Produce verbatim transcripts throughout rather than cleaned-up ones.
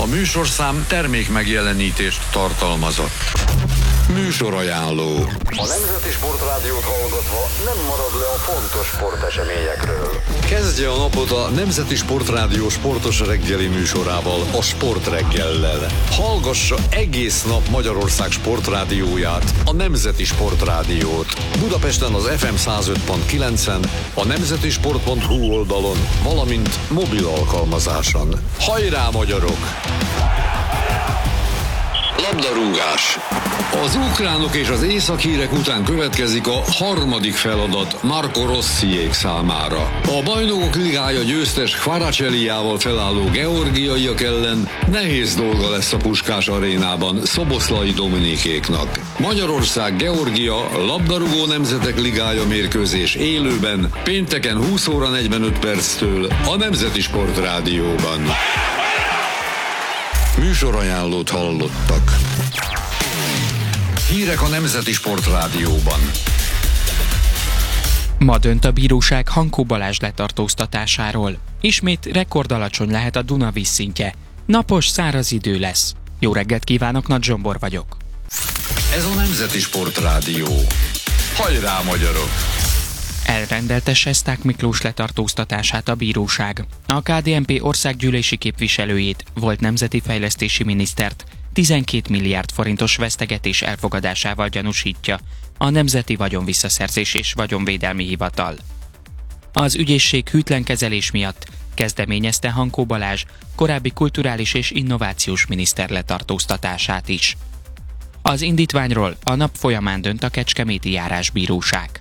műsorszám termék megjelenítést tartalmazott. Műsorajánló. A Nemzeti Sportrádiót hallgatva nem marad le a fontos sporteseményekről. Kezdje a napot a Nemzeti Sportrádió sportos reggeli műsorával, a Sportreggellel. Hallgassa egész nap Magyarország sportrádióját, a Nemzeti Sportrádiót. Budapesten az ef em száz öt pont kilencen, a nemzetisport pont hu oldalon, valamint mobil alkalmazáson. Hajrá, magyarok! Labdarúgás. Az ukránok és az észak-írek után következik a harmadik feladat Marco Rossiék számára. A Bajnokok Ligája győztes Kvaracsellijával felálló georgiaiak ellen nehéz dolga lesz a Puskás arénában Szoboszlai Dominikéknak. Magyarország-Georgia labdarúgó nemzetek ligája mérkőzés élőben pénteken húsz óra negyvenöt perctől a Nemzeti Sportrádióban. Műsorajánlót hallottak. Hírek a Nemzeti Sportrádióban. Ma dönt a bíróság Hankó Balázs letartóztatásáról. Ismét rekordalacsony lehet a Duna vízszintje. Napos, száraz idő lesz. Jó reggelt kívánok, Nagy Zsombor vagyok. Ez a Nemzeti Sportrádió. Hajrá, magyarok! Elrendelte Sesták Miklós letartóztatását a bíróság. A ká dé en pé országgyűlési képviselőjét, volt nemzeti fejlesztési minisztert tizenkét milliárd forintos vesztegetés elfogadásával gyanúsítja a Nemzeti Vagyonvisszaszerzés és Vagyonvédelmi Hivatal. Az ügyészség hűtlen kezelés miatt kezdeményezte Hankó Balázs korábbi kulturális és innovációs miniszter letartóztatását is. Az indítványról a nap folyamán dönt a kecskeméti járásbíróság.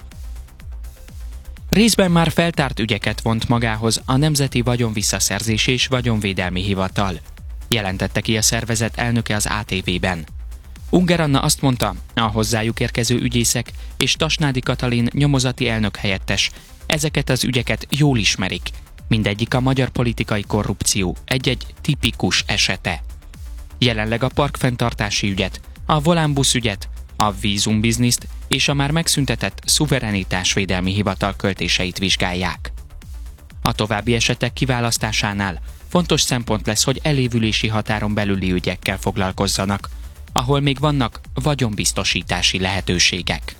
Részben már feltárt ügyeket vont magához a Nemzeti Vagyonvisszaszerzés és Vagyonvédelmi Hivatal, jelentette ki a szervezet elnöke az á té vében. Unger Anna azt mondta, a hozzájuk érkező ügyészek és Tasnádi Katalin nyomozati elnök helyettes ezeket az ügyeket jól ismerik, mindegyik a magyar politikai korrupció egy-egy tipikus esete. Jelenleg a parkfenntartási ügyet, a volánbusz ügyet, a vízumbizniszt és a már megszüntetett szuverenitásvédelmi hivatal költéseit vizsgálják. A további esetek kiválasztásánál fontos szempont lesz, hogy elévülési határon belüli ügyekkel foglalkozzanak, ahol még vannak vagyonbiztosítási lehetőségek.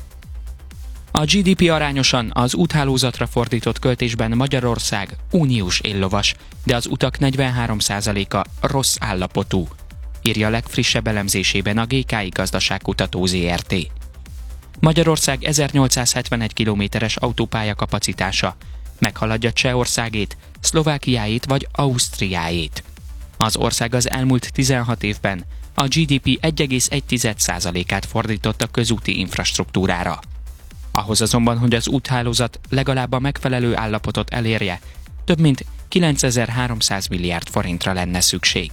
A gé dé pé arányosan az úthálózatra fordított költésben Magyarország uniós éllovas, de az utak negyvenhárom százaléka rossz állapotú, írja legfrissebb elemzésében a gé ká i Gazdaságkutató zé er té. Magyarország ezernyolcszázhetvenegy kilométeres autópálya kapacitása meghaladja Csehországét, Szlovákiáét vagy Ausztriáét. Az ország az elmúlt tizenhat évben a gé dé pé egy egész egy százalékát fordított a közúti infrastruktúrára. Ahhoz azonban, hogy az úthálózat legalább a megfelelő állapotot elérje, több mint kilencezer-háromszáz milliárd forintra lenne szükség.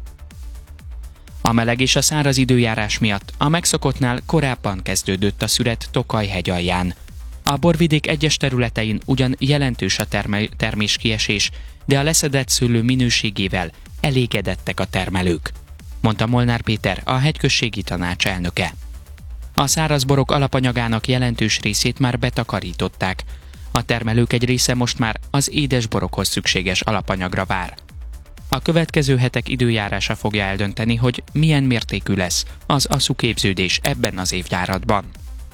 A meleg és a száraz időjárás miatt a megszokottnál korábban kezdődött a szüret Tokaj-hegy alján. A borvidék egyes területein ugyan jelentős a termel- terméskiesés, de a leszedett szőlő minőségével elégedettek a termelők, mondta Molnár Péter, a hegyközségi tanács elnöke. A száraz borok alapanyagának jelentős részét már betakarították. A termelők egy része most már az édes borokhoz szükséges alapanyagra vár. A következő hetek időjárása fogja eldönteni, hogy milyen mértékű lesz az asszuképződés ebben az évjáratban.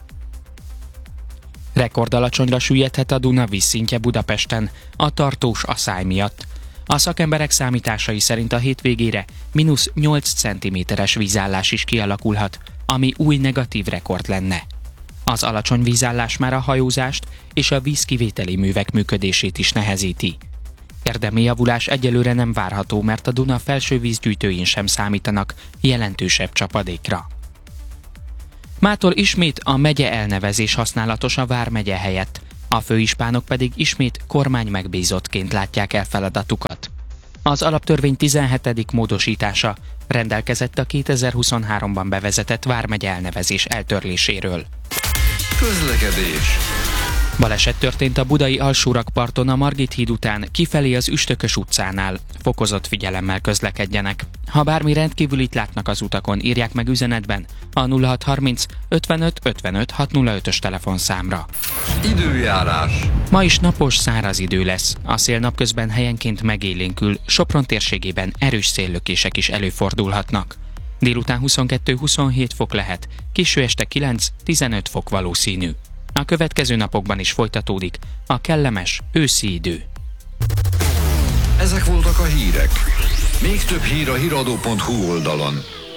Rekordalacsonyra süllyedhet a Duna vízszintje Budapesten a tartós aszály miatt. A szakemberek számításai szerint a hétvégére mínusz nyolc centiméteres vízállás is kialakulhat, ami új negatív rekord lenne. Az alacsony vízállás már a hajózást és a vízkivételi művek működését is nehezíti. Érdemi javulás egyelőre nem várható, mert a Duna felső vízgyűjtőin sem számítanak jelentősebb csapadékra. Mától ismét a megye elnevezés használatos a vármegye helyett, a főispánok pedig ismét kormány megbízottként látják el feladatukat. Az alaptörvény tizenhetedik módosítása rendelkezett a kétezer-huszonháromban bevezetett vármegye elnevezés eltörléséről. Közlekedés. Baleset történt a budai Alsórakparton a Margit híd után kifelé az Üstökös utcánál. Fokozott figyelemmel közlekedjenek. Ha bármi rendkívülit látnak az utakon, írják meg üzenetben a nulla hat harminc ötvenöt ötvenöt hatszázötös telefonszámra. Időjárás. Ma is napos, száraz idő lesz. A szél napközben helyenként megélénkül, Sopron térségében erős széllökések is előfordulhatnak. Délután huszonkettő-huszonhét fok lehet, késő este kilenc-tizenöt fok valószínű. A következő napokban is folytatódik a kellemes őszi idő. Ezek voltak a hírek. Még több hír a híradó pont hu oldalon.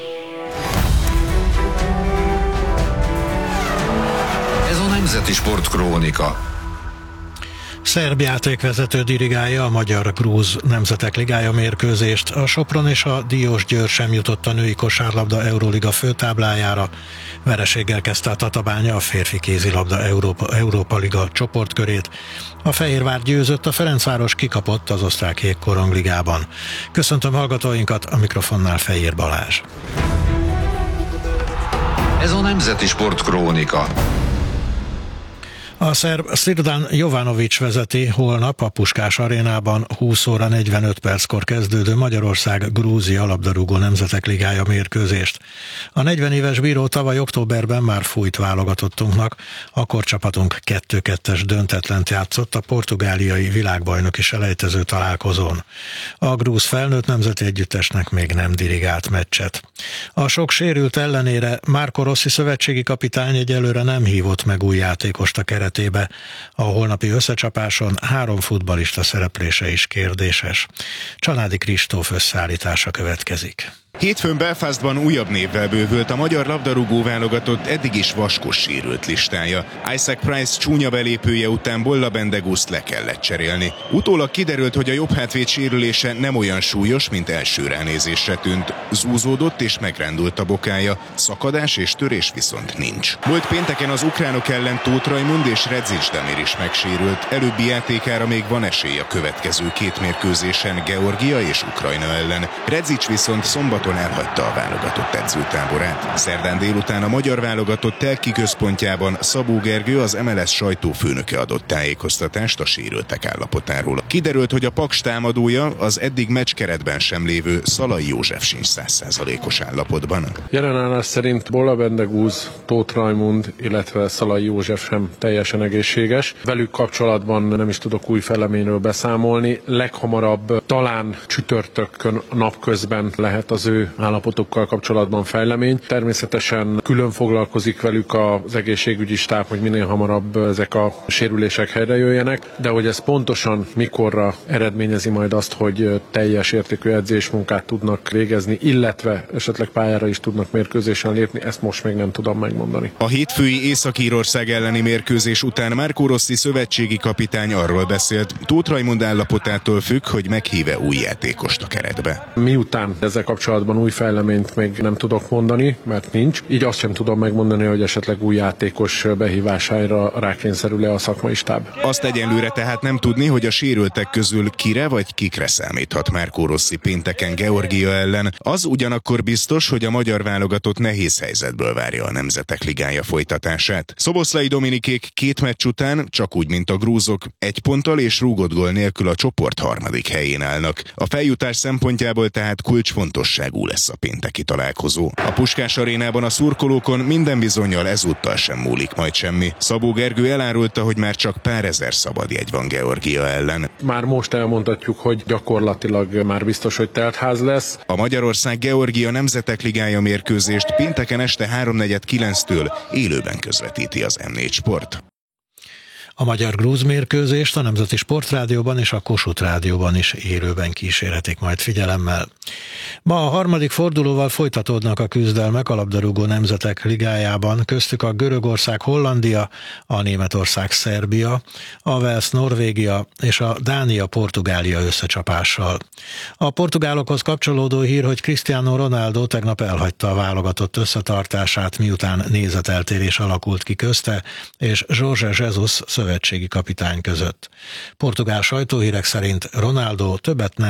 Ez a Nemzeti Sportkrónika. Szerb játékvezető dirigálja a Magyar-Grúz Nemzetek Ligája mérkőzést. A Sopron és a Diósgyőr sem jutott a női kosárlabda Euróliga főtáblájára. Vereséggel kezdte a Tatabánya a férfi kézilabda Európa, Európa Liga csoportkörét. A Fehérvár győzött, a Ferencváros kikapott az osztrák jégkorongligában. Köszöntöm hallgatóinkat, a mikrofonnál Fejér Balázs. Ez a Nemzeti Sportkrónika. A szerb Szirdan Jovanovics vezeti holnap a Puskás arénában húsz óra negyvenöt perckor kezdődő Magyarország-Grúzia labdarúgó Nemzetek Ligája mérkőzést. A negyven éves bíró tavaly októberben már fújt válogatottunknak, akkor csapatunk kettő kettes döntetlent játszott a portugáliai világbajnoki selejtező találkozón. A grúz felnőtt nemzeti együttesnek még nem dirigált meccset. A sok sérült ellenére Marco Rossi szövetségi kapitány egyelőre nem hívott meg új játékost a keret. A holnapi összecsapáson három futballista szereplése is kérdéses. Csanádi Kristóf összeállítása következik. Hétfőn Belfastban újabb névvel bővült a magyar labdarúgó válogatott eddig is vaskos sérült listája. Isaac Price csúnya belépője után Bolla Bendegúzt le kellett cserélni. Utólag kiderült, hogy a jobb hátvéd sérülése nem olyan súlyos, mint első ránézésre tűnt. Zúzódott és megrándult a bokája, szakadás és törés viszont nincs. Volt pénteken az ukránok ellen Tóth Rajmund és Redzics Damir is megsérült. Előbbi játékára még van esély a következő két mérkőzésen Georgia és Ukrajna ellen. Redzics viszont szombat elhagyta a válogatott edzőtáborát. Szerdán délután a magyar válogatott telki központjában Szabó Gergő, az em el es sajtófőnöke adott tájékoztatást a sérültek állapotáról. Kiderült, hogy a Paks támadója, az eddig meccskeretben sem lévő Szalai József sincs száz százalékos állapotban. Jelenállás szerint Bolla Bendegúz, Tóth Rajmund, illetve Szalai József sem teljesen egészséges. Velük kapcsolatban nem is tudok új fejleményről beszámolni. Leghamarabb talán csütörtökön napközben lehet az ő állapotokkal kapcsolatban fejlemény. Természetesen külön foglalkozik velük az egészségügyi stáb, hogy minél hamarabb ezek a sérülések helyre jöjjenek, de hogy ez pontosan mikorra eredményezi majd azt, hogy teljes értékű edzésmunkát tudnak végezni, illetve esetleg pályára is tudnak mérkőzésen lépni, ezt most még nem tudom megmondani. A hétfői Észak-Írország elleni mérkőzés után Marco Rossi szövetségi kapitány arról beszélt, Tóth Rajmund állapotától függ, hogy meghíve új játékost a keretbe. Miután ezzel kapcsolatban új fejleményt még nem tudok mondani, mert nincs. Így azt sem tudom megmondani, hogy esetleg új játékos behívására rákényszerül-e a szakmai stáb. Azt egyenlőre tehát nem tudni, hogy a sérültek közül kire vagy kikre számíthat Marco Rossi pénteken Georgia ellen. Az ugyanakkor biztos, hogy a magyar válogatott nehéz helyzetből várja a Nemzetek Ligája folytatását. Szoboszlai Dominikék két meccs után, csak úgy, mint a grúzok, egy ponttal és rúgott gól nélkül a csoport harmadik helyén állnak. A feljutás szempontjából tehát kulcsfontosságú lesz a pénteki találkozó. A Puskás arénában a szurkolókon minden bizonnyal ezúttal sem múlik majd semmi. Szabó Gergő elárulta, hogy már csak pár ezer szabadjegy van Georgia ellen. Már most elmondhatjuk, hogy gyakorlatilag már biztos, hogy teltház lesz. A Magyarország-Georgia Nemzetek Ligája mérkőzést pénteken este háromnegyed kilenctől élőben közvetíti az em négy Sport. A magyar-grúz mérkőzést a Nemzeti Sportrádióban és a Kossuth Rádióban is élőben kísérhetik majd figyelemmel. Ma a harmadik fordulóval folytatódnak a küzdelmek a labdarúgó Nemzetek Ligájában, köztük a Görögország-Hollandia, a Németország-Szerbia, a Wales-Norvégia és a Dánia-Portugália összecsapással. A portugálokhoz kapcsolódó hír, hogy Cristiano Ronaldo tegnap elhagyta a válogatott összetartását, miután nézeteltérés alakult ki közte és Jorge Jesus szövetségi kapitány között. Portugál sajtóhírek szerint Ronaldo többet nem